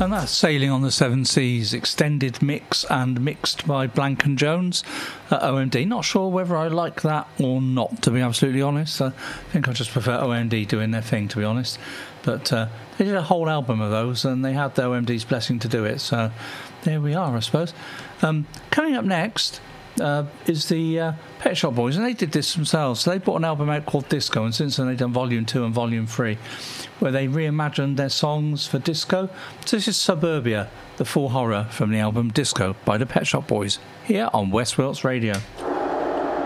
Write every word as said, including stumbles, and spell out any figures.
And that's Sailing on the Seven Seas, extended mix and mixed by Blank and Jones at O M D. Not sure whether I like that or not, to be absolutely honest. I think I just prefer O M D doing their thing, to be honest. But uh, they did a whole album of those, and they had the O M D's blessing to do it. So there we are, I suppose. Um, coming up next uh, is the uh, Pet Shop Boys, and they did this themselves. So they brought an album out called Disco, and since then they've done Volume two and Volume three, where they reimagined their songs for disco. So this is Suburbia, the full horror from the album Disco by the Pet Shop Boys, here on West Wilts Radio.